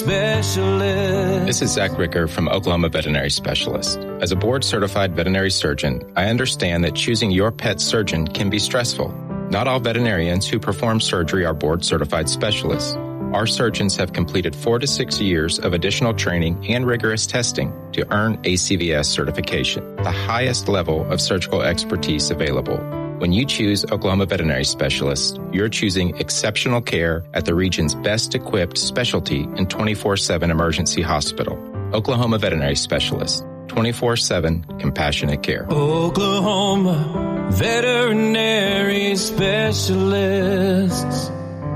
Specialist. This is Zach Ricker from Oklahoma Veterinary Specialist. As a board-certified veterinary surgeon, I understand that choosing your pet surgeon can be stressful. Not all veterinarians who perform surgery are board-certified specialists. Our surgeons have completed 4 to 6 years of additional training and rigorous testing to earn ACVS certification, the highest level of surgical expertise available. When you choose Oklahoma Veterinary Specialist, you're choosing exceptional care at the region's best equipped specialty and 24/7 emergency hospital. Oklahoma Veterinary Specialist, 24/7 compassionate care. Oklahoma Veterinary Specialists.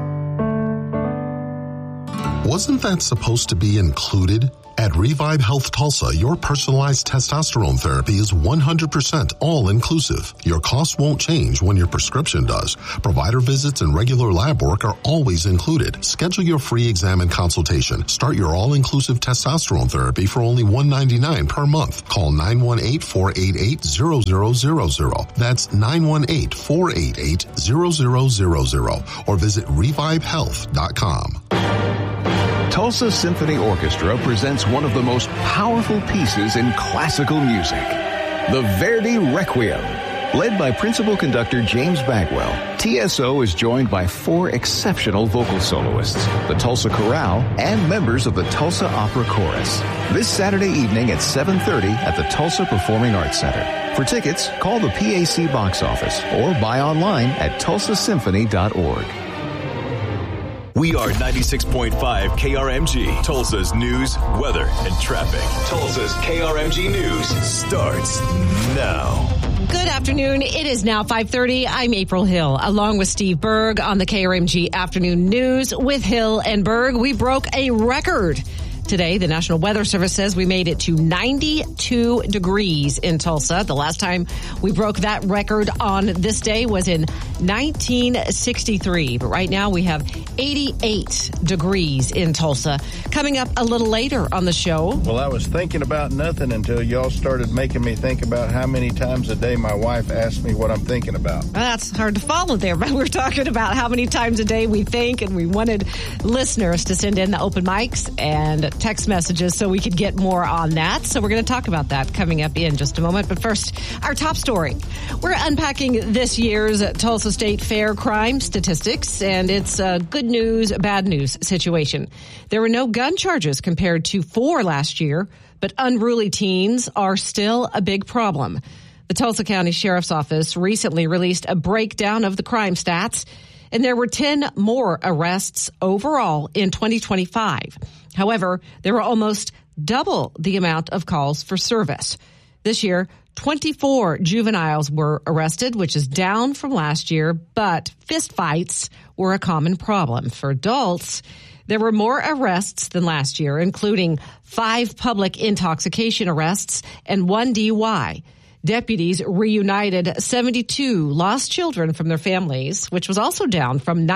Wasn't that supposed to be included? At Revive Health Tulsa, your personalized testosterone therapy is 100% all-inclusive. Your cost won't change when your prescription does. Provider visits and regular lab work are always included. Schedule your free exam and consultation. Start your all-inclusive testosterone therapy for only $199 per month. Call 918-488-0000. That's 918-488-0000. Or visit revivehealth.com. Tulsa Symphony Orchestra presents one of the most powerful pieces in classical music, the Verdi Requiem. Led by principal conductor James Bagwell, TSO is joined by 4 exceptional vocal soloists, the Tulsa Chorale, and members of the Tulsa Opera Chorus. This Saturday evening at 7:30 at the Tulsa Performing Arts Center. For tickets, call the PAC box office or buy online at tulsasymphony.org. We are 96.5 KRMG, Tulsa's news, weather, and traffic. Tulsa's KRMG News starts now. Good afternoon. It is now 5:30. I'm April Hill, along with Steve Berg on the KRMG Afternoon News. With Hill and Berg, we broke a record. Today, the National Weather Service says we made it to 92 degrees in Tulsa. The last time we broke that record on this day was in 1963. But right now we have 88 degrees in Tulsa. Coming up a little later on the show. Well, I was thinking about nothing until y'all started making me think about how many times a day my wife asks me what I'm thinking about. Well, that's hard to follow there, but we're talking about how many times a day we think, and we wanted listeners to send in the open mics and text messages so we could get more on that. So we're going to talk about that coming up in just a moment. But first, our top story. We're unpacking this year's Tulsa State Fair crime statistics, and it's a good news, bad news situation. There were no gun charges compared to 4 last year, but unruly teens are still a big problem. The Tulsa County Sheriff's Office recently released a breakdown of the crime stats, and there were 10 more arrests overall in 2025. However, there were almost double the amount of calls for service. This year, 24 juveniles were arrested, which is down from last year, but fistfights were a common problem. For adults, there were more arrests than last year, including 5 public intoxication arrests and 1 DUI. Deputies reunited 72 lost children from their families, which was also down from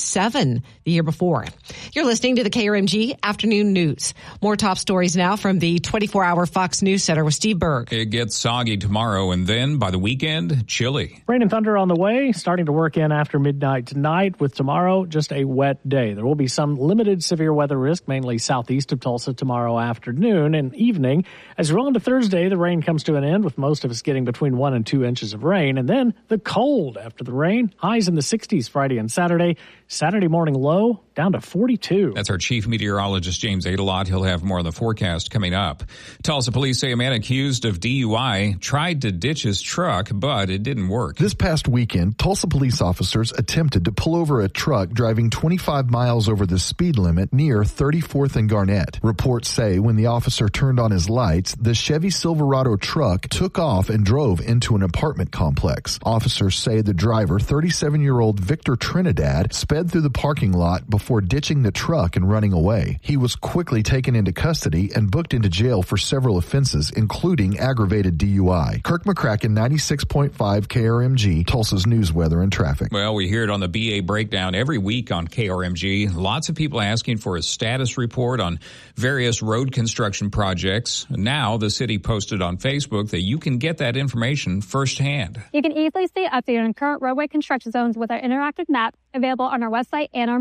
97 the year before. You're listening to the KRMG Afternoon News. More top stories now from the 24-hour Fox News Center with Steve Berg. It gets soggy tomorrow, and then by the weekend, chilly. Rain and thunder on the way, starting to work in after midnight tonight, with tomorrow just a wet day. There will be some limited severe weather risk, mainly southeast of Tulsa tomorrow afternoon and evening. As we roll into Thursday, the rain comes to an end, with most of us getting between 1 and 2 inches of rain. And then the cold after the rain. Highs in the 60s Friday and Saturday. Saturday morning low down to 42. That's our chief meteorologist, James Adelot. He'll have more on the forecast coming up. Tulsa police say a man accused of DUI tried to ditch his truck, but it didn't work. This past weekend, Tulsa police officers attempted to pull over a truck driving 25 miles over the speed limit near 34th and Garnett. Reports say when the officer turned on his lights, the Chevy Silverado truck took off and drove into an apartment complex. Officers say the driver, 37-year-old Victor Trinidad, sped through the parking lot before ditching the truck and running away. He was quickly taken into custody and booked into jail for several offenses, including aggravated DUI. Kirk McCracken, 96.5 KRMG, Tulsa's news, weather, and traffic. Well, we hear it on the BA Breakdown every week on KRMG. Lots of people asking for a status report on various road construction projects. Now, the city posted on Facebook that you can get that information firsthand. You can easily stay updated on current roadway construction zones with our interactive map available on our website and our mobile app.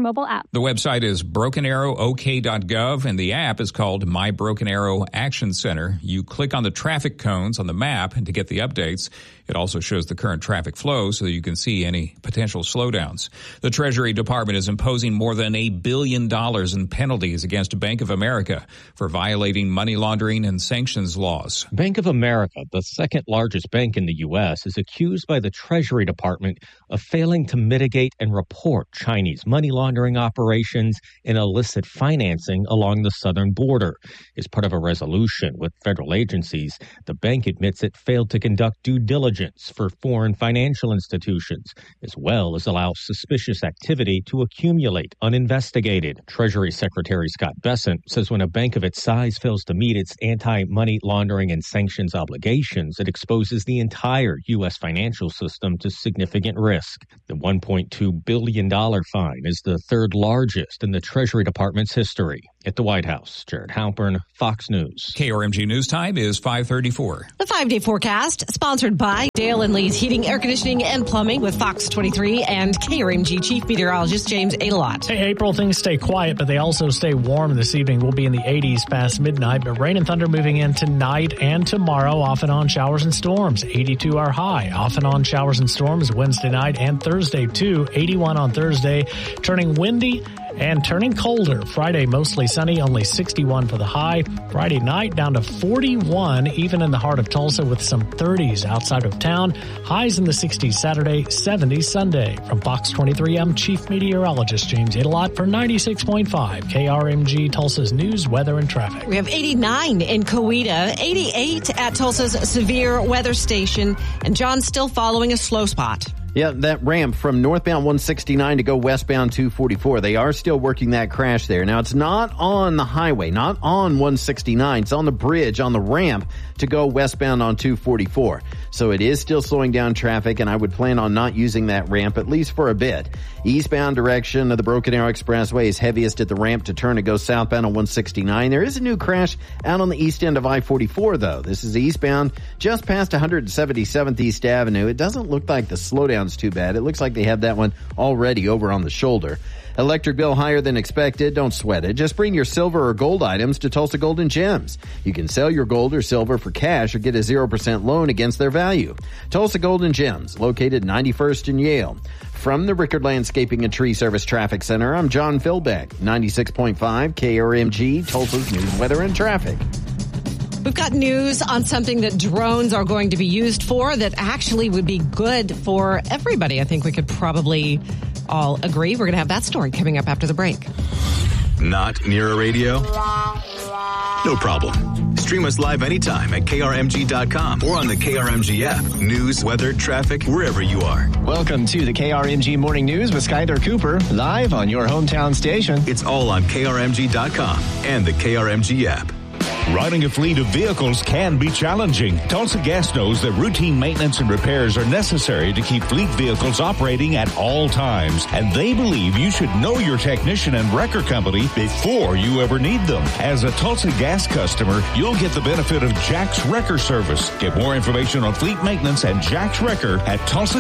The website is brokenarrowok.gov, and the app is called My Broken Arrow Action Center. You click on the traffic cones on the map and to get the updates. It also shows the current traffic flow so that you can see any potential slowdowns. The Treasury Department is imposing more than $1 billion in penalties against Bank of America for violating money laundering and sanctions laws. Bank of America, the second largest bank in the U.S., is accused by the Treasury Department of failing to mitigate and report Chinese money laundering operations and illicit financing along the southern border. As part of a resolution with federal agencies, the bank admits it failed to conduct due diligence for foreign financial institutions, as well as allow suspicious activity to accumulate uninvestigated. Treasury Secretary Scott Bessent says when a bank of its size fails to meet its anti-money laundering and sanctions obligations, it exposes the entire U.S. financial system to significant risk. The $1.2 billion fine is the third largest in the Treasury Department's history. At the White House, Jared Halpern, Fox News. KRMG News Time is 5:34. The 5-day forecast, sponsored by Dale and Lee's Heating, Air Conditioning, and Plumbing with Fox 23 and KRMG Chief Meteorologist James Adelot. Hey, April, things stay quiet, but they also stay warm this evening. We'll be in the 80s past midnight, but rain and thunder moving in tonight and tomorrow, off and on showers and storms. 82 are high. Off and on showers and storms Wednesday night and Thursday, too. 81 on Thursday, turning windy and turning colder. Friday, mostly sunny, only 61 for the high. Friday night, down to 41, even in the heart of Tulsa, with some 30s outside of town. Highs in the 60s Saturday, 70s Sunday. From Fox 23, I'm Chief Meteorologist James Adelot for 96.5 KRMG, Tulsa's news, weather, and traffic. We have 89 in Coweta, 88 at Tulsa's severe weather station, and John's still following a slow spot. Yeah, that ramp from northbound 169 to go westbound 244. They are still working that crash there. Now, it's not on the highway, not on 169. It's on the bridge, on the ramp to go westbound on 244. So it is still slowing down traffic, and I would plan on not using that ramp, at least for a bit. Eastbound direction of the Broken Arrow Expressway is heaviest at the ramp to turn and go southbound on 169. There is a new crash out on the east end of I-44, though. This is eastbound just past 177th East Avenue. It doesn't look like the slowdown's too bad. It looks like they have that one already over on the shoulder. Electric bill higher than expected. Don't sweat it. Just bring your silver or gold items to Tulsa Gold and Gems. You can sell your gold or silver for cash or get a 0% loan against their value. Tulsa Gold and Gems, located 91st and Yale. From the Rickard Landscaping and Tree Service Traffic Center, I'm John Philbeck, 96.5 KRMG, Tulsa's news, weather, and traffic. We've got news on something that drones are going to be used for that actually would be good for everybody. I think we could probably all agree. We're going to have that story coming up after the break. Not near a radio? No problem. Stream us live anytime at KRMG.com or on the KRMG app. News, weather, traffic, wherever you are. Welcome to the KRMG Morning News with Skyler Cooper, live on your hometown station. It's all on KRMG.com and the KRMG app. Running a fleet of vehicles can be challenging. Tulsa Gas knows that routine maintenance and repairs are necessary to keep fleet vehicles operating at all times, and they believe you should know your technician and wrecker company before you ever need them. As a Tulsa Gas customer, you'll get the benefit of Jack's Wrecker Service. Get more information on fleet maintenance and Jack's Wrecker at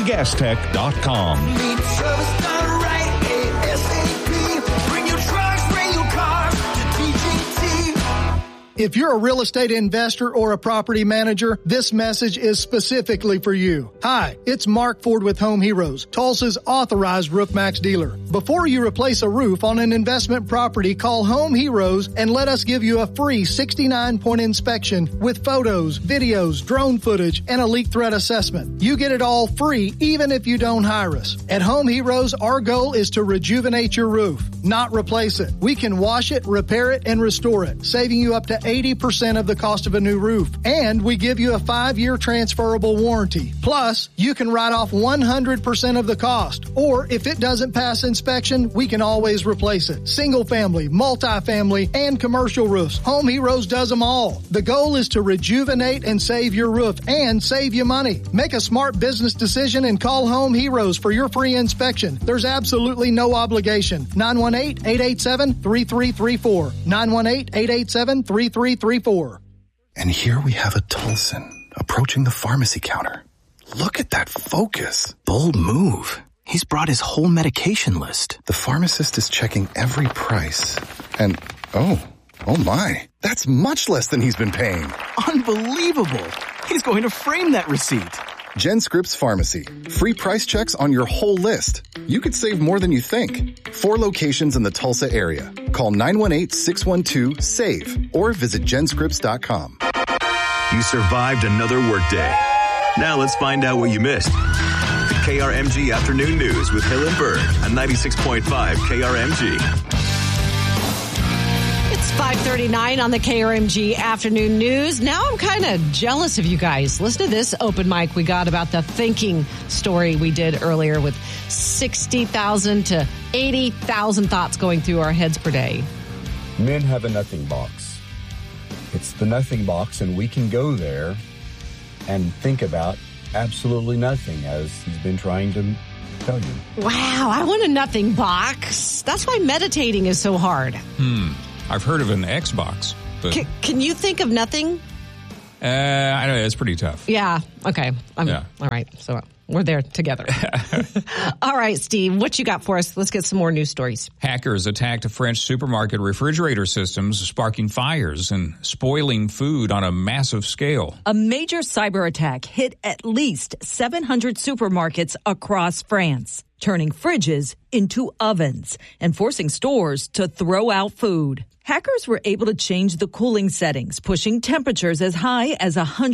TulsaGasTech.com. If you're a real estate investor or a property manager, this message is specifically for you. Hi, it's Mark Ford with Home Heroes, Tulsa's authorized RoofMax dealer. Before you replace a roof on an investment property, call Home Heroes and let us give you a free 69-point inspection with photos, videos, drone footage, and a leak threat assessment. You get it all free, even if you don't hire us. At Home Heroes, our goal is to rejuvenate your roof, not replace it. We can wash it, repair it, and restore it, saving you up to 80% of the cost of a new roof. And we give you a 5-year transferable warranty. Plus, you can write off 100% of the cost. Or if it doesn't pass inspection, we can always replace it. Single family, multifamily, and commercial roofs. Home Heroes does them all. The goal is to rejuvenate and save your roof and save you money. Make a smart business decision and call Home Heroes for your free inspection. There's absolutely no obligation. 918-887-3334. 918-887-3334. And here we have a Tulsan approaching the pharmacy counter. Look at that focus. Bold move. He's brought his whole medication list. The pharmacist is checking every price. And, oh my, that's much less than he's been paying. Unbelievable. He's going to frame that receipt. GenScripts Pharmacy. Free price checks on your whole list. You could save more than you think. 4 locations in the Tulsa area. Call 918-612-SAVE or visit genscripts.com. You survived another workday. Now let's find out what you missed. KRMG Afternoon News with Hill and Bird on 96.5 KRMG. It's 5:39 on the KRMG Afternoon News. Now I'm kind of jealous of you guys. Listen to this open mic we got about the thinking story we did earlier with 60,000 to 80,000 thoughts going through our heads per day. Men have a nothing box. It's the nothing box, and we can go there and think about absolutely nothing, as he's been trying to tell you. Wow, I want a nothing box. That's why meditating is so hard. I've heard of an Xbox. But Can you think of nothing? I don't know. It's pretty tough. Yeah. Okay. Yeah. All right. So we're there together. All right, Steve, what you got for us? Let's get some more news stories. Hackers attacked French supermarket refrigerator systems, sparking fires and spoiling food on a massive scale. A major cyber attack hit at least 700 supermarkets across France, turning fridges into ovens and forcing stores to throw out food. Hackers were able to change the cooling settings, pushing temperatures as high as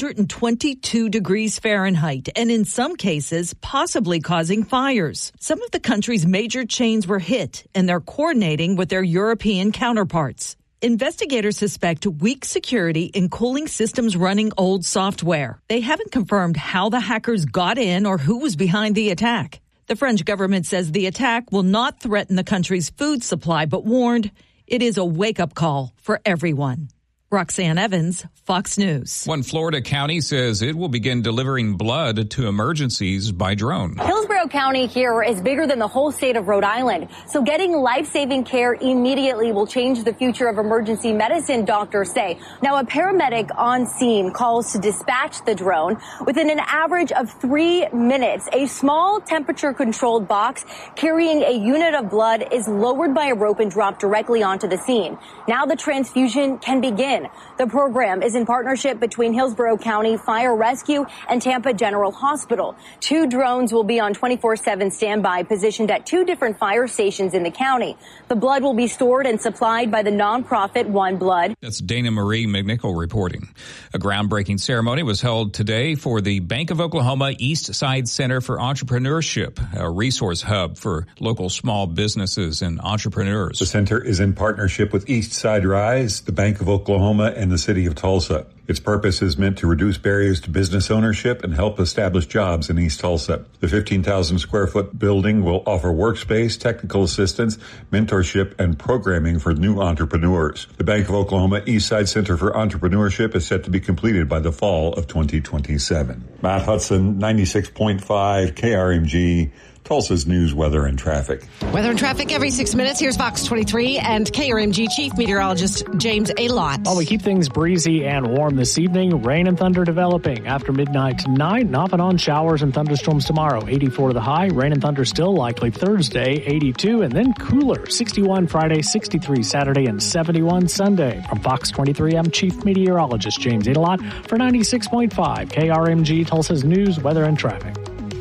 122 degrees Fahrenheit, and in some cases, possibly causing fires. Some of the country's major chains were hit, and they're coordinating with their European counterparts. Investigators suspect weak security in cooling systems running old software. They haven't confirmed how the hackers got in or who was behind the attack. The French government says the attack will not threaten the country's food supply, but warned it is a wake-up call for everyone. Roxanne Evans, Fox News. One Florida county says it will begin delivering blood to emergencies by drone. Hillsborough County here is bigger than the whole state of Rhode Island, so getting life-saving care immediately will change the future of emergency medicine, doctors say. Now, a paramedic on scene calls to dispatch the drone. Within an average of 3 minutes, a small temperature-controlled box carrying a unit of blood is lowered by a rope and dropped directly onto the scene. Now the transfusion can begin. The program is in partnership between Hillsborough County Fire Rescue and Tampa General Hospital. 2 drones will be on 24/7 standby, positioned at 2 different fire stations in the county. The blood will be stored and supplied by the nonprofit One Blood. That's Dana Marie McNichol reporting. A groundbreaking ceremony was held today for the Bank of Oklahoma East Side Center for Entrepreneurship, a resource hub for local small businesses and entrepreneurs. The center is in partnership with East Side Rise, the Bank of Oklahoma, and the city of Tulsa. Its purpose is meant to reduce barriers to business ownership and help establish jobs in East Tulsa. The 15,000 square foot building will offer workspace, technical assistance, mentorship, and programming for new entrepreneurs. The Bank of Oklahoma East Side Center for Entrepreneurship is set to be completed by the fall of 2027. Matt Hudson, 96.5 KRMG. Tulsa's news, weather, and traffic. Weather and traffic every 6 minutes. Here's Fox 23 and KRMG Chief Meteorologist James Alott. Well, we keep things breezy and warm this evening. Rain and thunder developing after midnight tonight. And off and on showers and thunderstorms tomorrow. 84 to the high. Rain and thunder still likely Thursday, 82. And then cooler. 61 Friday, 63 Saturday, and 71 Sunday. From Fox 23, I'm Chief Meteorologist James Alott for 96.5 KRMG Tulsa's news, weather, and traffic.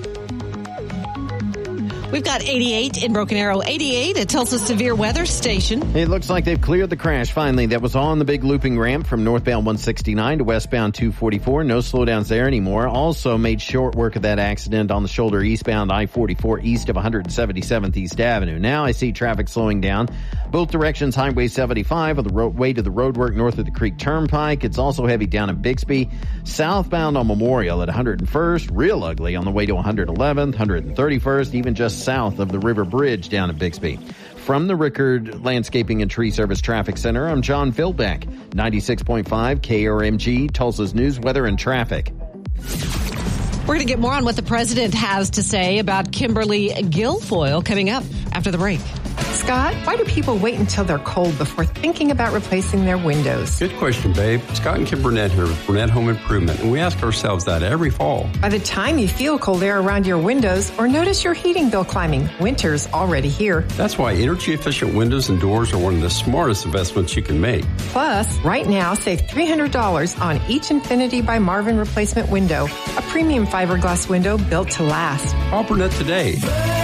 We've got 88 in Broken Arrow, 88 at Tulsa Severe Weather Station. It looks like they've cleared the crash finally that was on the big looping ramp from northbound 169 to westbound 244. No slowdowns there anymore. Also made short work of that accident on the shoulder eastbound I-44 east of 177th East Avenue. Now I see traffic slowing down both directions. Highway 75 on the way to the roadwork north of the Creek Turnpike. It's also heavy down in Bixby. Southbound on Memorial at 101st. Real ugly on the way to 111th, 131st, even just south of the River Bridge down in Bixby. From the Rickard Landscaping and Tree Service Traffic Center, I'm John Philbeck, 96.5 KRMG, Tulsa's news, weather, and traffic. We're going to get more on what the president has to say about Kimberly Guilfoyle coming up after the break. Scott, why do people wait until they're cold before thinking about replacing their windows? Good question, babe. Scott and Kim Burnett here with Burnett Home Improvement, and we ask ourselves that every fall. By the time you feel cold air around your windows or notice your heating bill climbing, winter's already here. That's why energy-efficient windows and doors are one of the smartest investments you can make. Plus, right now, save $300 on each Infinity by Marvin replacement window, a premium fiberglass window built to last. Call Burnett today.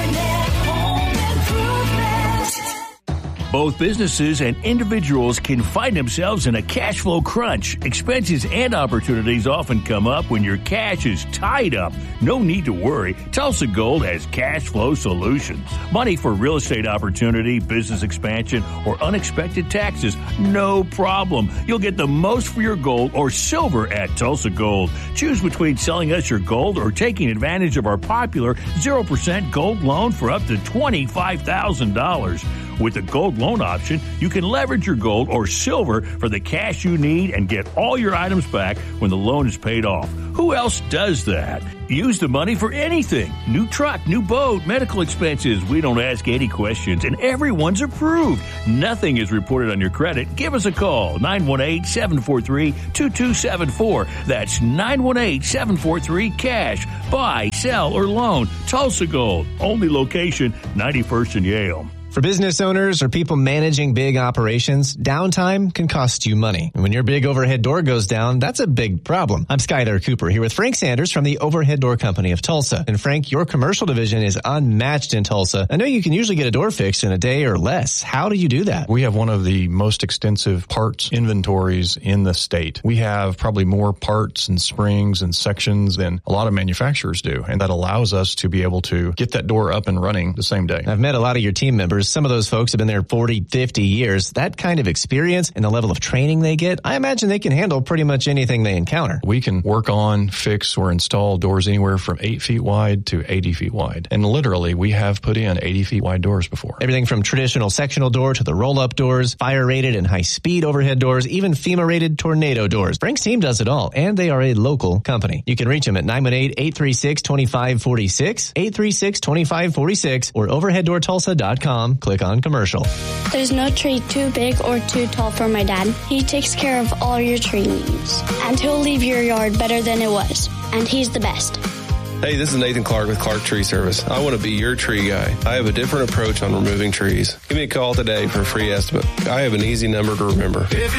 Both businesses and individuals can find themselves in a cash flow crunch. Expenses and opportunities often come up when your cash is tied up. No need to worry. Tulsa Gold has cash flow solutions. Money for real estate opportunity, business expansion, or unexpected taxes, no problem. You'll get the most for your gold or silver at Tulsa Gold. Choose between selling us your gold or taking advantage of our popular 0% gold loan for up to $25,000. With the gold loan option, you can leverage your gold or silver for the cash you need and get all your items back when the loan is paid off. Who else does that? Use the money for anything. New truck, new boat, medical expenses. We don't ask any questions, and everyone's approved. Nothing is reported on your credit. Give us a call, 918-743-2274. That's 918-743-CASH. Buy, sell, or loan. Tulsa Gold. Only location, 91st and Yale. For business owners or people managing big operations, downtime can cost you money. And when your big overhead door goes down, that's a big problem. I'm Skylar Cooper here with Frank Sanders from the Overhead Door Company of Tulsa. And Frank, your commercial division is unmatched in Tulsa. I know you can usually get a door fixed in a day or less. How do you do that? We have one of the most extensive parts inventories in the state. We have probably more parts and springs and sections than a lot of manufacturers do. And that allows us to be able to get that door up and running the same day. I've met a lot of your team members. Some of those folks have been there 40, 50 years. That kind of experience and the level of training they get, I imagine they can handle pretty much anything they encounter. We can work on, fix, or install doors anywhere from 8 feet wide to 80 feet wide. And literally, we have put in 80 feet wide doors before. Everything from traditional sectional door to the roll-up doors, fire-rated and high-speed overhead doors, even FEMA-rated tornado doors. Frank's team does it all, and they are a local company. You can reach them at 918-836-2546, 836-2546, or overheaddoortulsa.com. Click on commercial. There's no tree too big or too tall for my dad. He takes care of all your tree needs. And he'll leave your yard better than it was. And he's the best. Hey, this is Nathan Clark with Clark Tree Service. I want to be your tree guy. I have a different approach on removing trees. Give me a call today for a free estimate. I have an easy number to remember.